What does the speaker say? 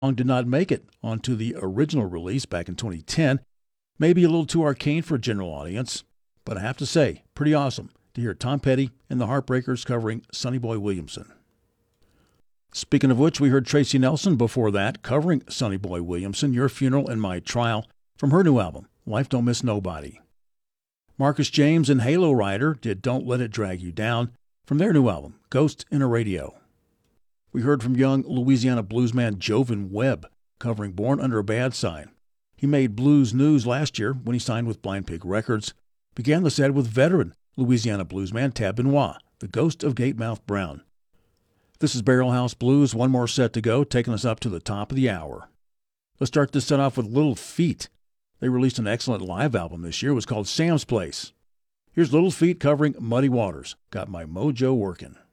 did not make it onto the original release back in 2010. Maybe a little too arcane for a general audience, but I have to say, pretty awesome to hear Tom Petty and the Heartbreakers covering Sonny Boy Williamson. Speaking of which, we heard Tracy Nelson before that covering Sonny Boy Williamson, Your Funeral and My Trial, from her new album, Life Don't Miss Nobody. Marcus James and Halo Rider did Don't Let It Drag You Down from their new album, Ghost in a Radio. We heard from young Louisiana bluesman Jovan Webb covering Born Under a Bad Sign. He made blues news last year when he signed with Blind Pig Records. Began the set with veteran Louisiana bluesman Tab Benoit, The Ghost of Gatemouth Brown. This is Barrel House Blues, one more set to go, taking us up to the top of the hour. Let's start this set off with Little Feat. They released an excellent live album this year. It was called Sam's Place. Here's Little Feat covering Muddy Waters, Got My Mojo Working.